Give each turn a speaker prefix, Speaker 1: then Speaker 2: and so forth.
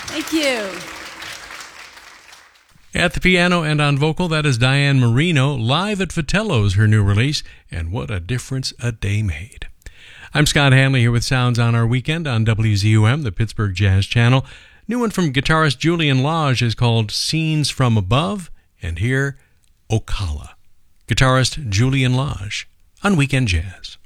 Speaker 1: Thank you.
Speaker 2: At the piano and on vocal, that is Diane Marino, live at Vitello's, her new release, and what a difference a day made. I'm Scott Hanley here with Sounds on Our Weekend on WZUM, the Pittsburgh Jazz Channel. New one from guitarist Julian Lage is called Scenes from Above, and here, Ocala. Guitarist Julian Lage on Weekend Jazz.